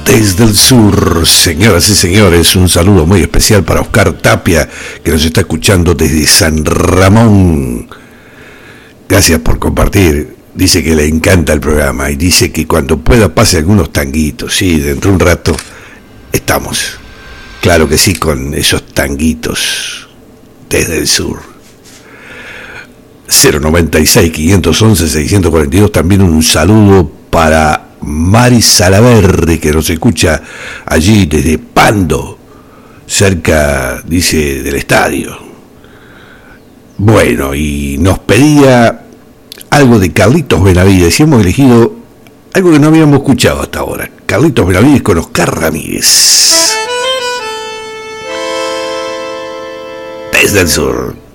Desde el sur, señoras y señores, un saludo muy especial para Oscar Tapia, que nos está escuchando desde San Ramón. Gracias por compartir. Dice que le encanta el programa y dice que cuando pueda pase algunos tanguitos. Sí, dentro de un rato estamos. Claro que sí, con esos tanguitos desde el sur. 096-511-642. También un saludo para Mari Salaverri, que nos escucha allí desde Pando, cerca, dice, del estadio. Bueno, y nos pedía algo de Carlitos Benavides, y hemos elegido algo que no habíamos escuchado hasta ahora. Carlitos Benavides con Oscar Ramírez. Desde el sur.